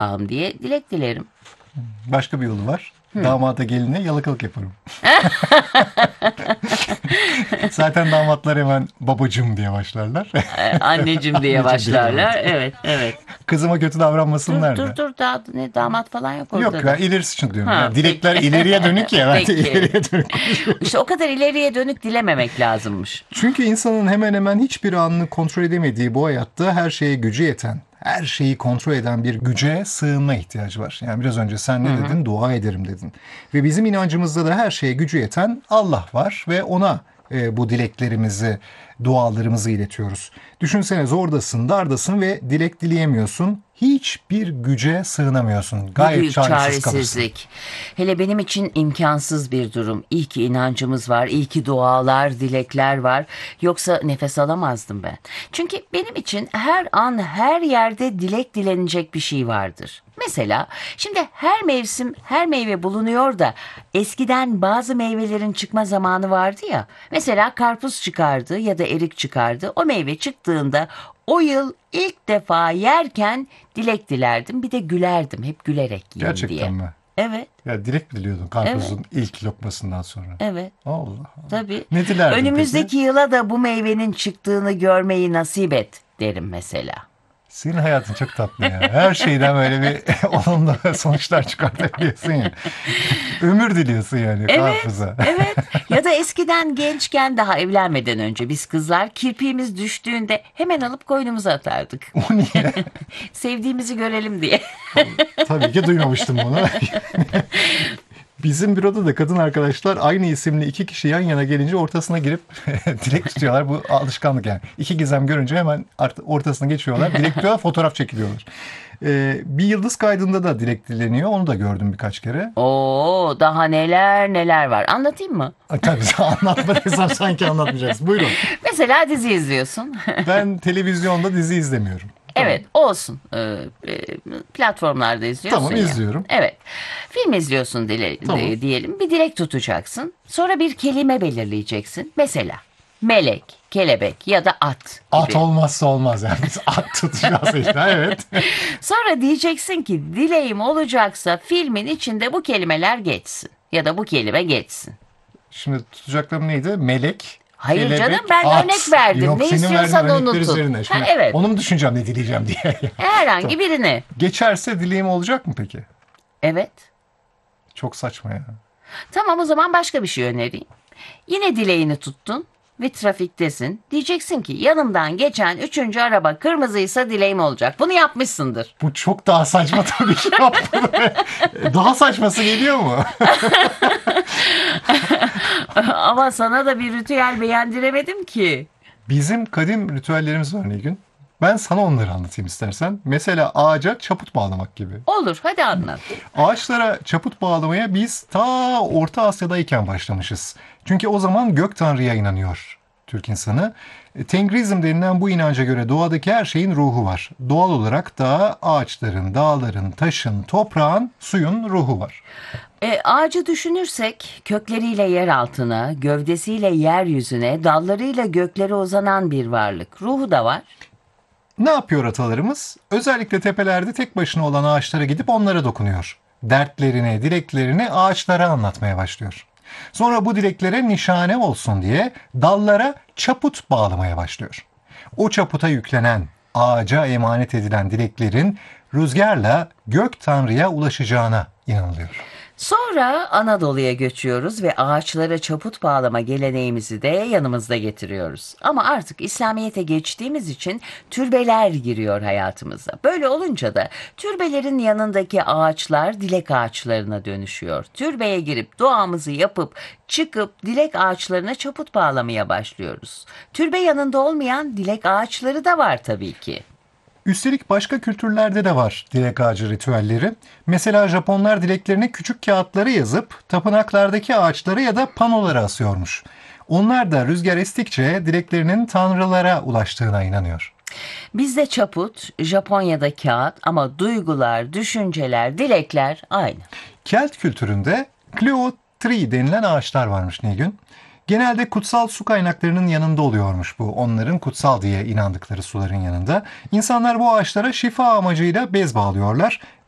diye dilek dilerim. Başka bir yolu var. Damada geline yalakalık yaparım. Zaten damatlar hemen babacım diye başlarlar. Anneciğim diye başlarlar. Evet, evet. Kızıma kötü davranmasınlar da. Dur daha ne damat falan yok orada. Yok da. ben ilerisi için diyorum. Ha, Yani dilekler peki. ileriye dönük ya. Ben de Peki. ileriye dönük. İşte o kadar ileriye dönük dilememek lazımmış. Çünkü insanın hemen hemen hiçbir anını kontrol edemediği bu hayatta her şeye gücü yeten, her şeyi kontrol eden bir güce sığınma ihtiyacı var. Yani biraz önce sen ne dedin? Dua ederim dedin. Ve bizim inancımızda da her şeye gücü yeten Allah var ve ona bu dileklerimizi, dualarımızı iletiyoruz. Düşünsene zordasın, dardasın ve dilek dileyemiyorsun. Hiçbir güce sığınamıyorsun. Bu Gayet büyük çaresiz kalırsın. çaresizlik. Hele benim için imkansız bir durum. İyi ki inancımız var, iyi ki dualar, dilekler var. Yoksa nefes alamazdım ben. Çünkü benim için her an, her yerde dilek dilenecek bir şey vardır. Mesela şimdi her mevsim, her meyve bulunuyor da eskiden bazı meyvelerin çıkma zamanı vardı ya. Mesela karpuz çıkardı ya da erik çıkardı. O meyve çıktığında o yıl ilk defa yerken dilek dilerdim. Bir de gülerdim. Hep gülerek yiyeyim diye. Gerçekten mi? Evet, Ya direkt mi diliyordun karpuzun ilk lokmasından sonra? evet. Allah Allah. Tabii. Ne dilerdin Önümüzdeki yıla da bu meyvenin çıktığını görmeyi nasip et derim mesela. Senin hayatın çok tatlı ya. Her şeyden böyle bir olumlu sonuçlar çıkartabiliyorsun ya. Ömür diliyorsun yani karpuza. Evet. Ya da eskiden gençken daha evlenmeden önce biz kızlar kirpiğimiz düştüğünde hemen alıp koynumuza atardık. O niye? Sevdiğimizi görelim diye. Tabii ki duymamıştım bunu. Bizim büroda da kadın arkadaşlar aynı isimli iki kişi yan yana gelince ortasına girip dilek tutuyorlar. Bu alışkanlık yani. İki gizem görünce hemen ortasına geçiyorlar. Dilek tutuyorlar, fotoğraf çekiliyorlar. Bir yıldız kaydında da dilek dileniyor. Onu da gördüm birkaç kere. Oo, daha neler neler var. Anlatayım mı? Tabii anlatma desem sanki anlatmayacaksın. Buyurun. Mesela dizi izliyorsun. Ben televizyonda dizi izlemiyorum. Evet, olsun. Platformlarda izliyorsun Tamam, ya. izliyorum. Evet. Film izliyorsun Tamam. diyelim. Bir dilek tutacaksın. Sonra bir kelime belirleyeceksin. Mesela melek, kelebek ya da at At gibi. olmazsa olmaz yani. Biz at tutacağız işte. Evet. Sonra diyeceksin ki dileğim olacaksa filmin içinde bu kelimeler geçsin. Ya da bu kelime geçsin. Şimdi tutacaklarım neydi? Melek, Hayır kelebek, canım, ben at. örnek verdim. Yok, Ne senin istiyorsan verdiğin onu örnekler tut. üzerine. Şimdi Evet. onu mu düşüneceğim, ne dileyeceğim diye. Herhangi birini. Geçerse dileğim olacak mı peki? Evet. Çok saçma ya. Tamam, o zaman başka bir şey önereyim. Yine dileğini tuttun ve trafiktesin. Diyeceksin ki yanımdan geçen üçüncü araba kırmızıysa dileğim olacak. Bunu yapmışsındır. Bu çok daha saçma tabii ki yapmadım. Daha saçması geliyor mu? Ama sana da bir ritüel beğendiremedim ki. Bizim kadim ritüellerimiz var Nilgün. Ben sana onları anlatayım istersen. Mesela ağaca çaput bağlamak gibi. Olur, hadi anlat. Ağaçlara çaput bağlamaya biz ta Orta Asya'dayken başlamışız. Çünkü o zaman gök tanrıya inanıyor Türk insanı. Tengrizm denilen bu inanca göre doğadaki her şeyin ruhu var. Doğal olarak da ağaçların, dağların, taşın, toprağın, suyun ruhu var. Ağacı düşünürsek kökleriyle yer altına, gövdesiyle yeryüzüne, dallarıyla göklere uzanan bir varlık. Ruhu da var. Ne yapıyor atalarımız? Özellikle tepelerde tek başına olan ağaçlara gidip onlara dokunuyor. Dertlerini, dileklerini ağaçlara anlatmaya başlıyor. Sonra bu dileklere nişane olsun diye dallara çaput bağlamaya başlıyor. O çaputa yüklenen, ağaca emanet edilen dileklerin rüzgarla gök tanrıya ulaşacağına inanılıyor. Sonra Anadolu'ya göçüyoruz ve ağaçlara çaput bağlama geleneğimizi de yanımızda getiriyoruz. Ama artık İslamiyet'e geçtiğimiz için türbeler giriyor hayatımıza. Böyle olunca da türbelerin yanındaki ağaçlar dilek ağaçlarına dönüşüyor. Türbeye girip duamızı yapıp çıkıp dilek ağaçlarına çaput bağlamaya başlıyoruz. Türbe yanında olmayan dilek ağaçları da var tabii ki. Üstelik başka kültürlerde de var dilek ağacı ritüelleri. Mesela Japonlar dileklerine küçük kağıtları yazıp tapınaklardaki ağaçları ya da panolara asıyormuş. Onlar da rüzgar estikçe dileklerinin tanrılara ulaştığına inanıyor. Bizde çaput, Japonya'da kağıt ama duygular, düşünceler, dilekler aynı. Kelt kültüründe Clio Tree denilen ağaçlar varmış Nilgün. Genelde kutsal su kaynaklarının yanında oluyormuş bu. Onların kutsal diye inandıkları suların yanında. İnsanlar bu ağaçlara şifa amacıyla bez bağlıyorlar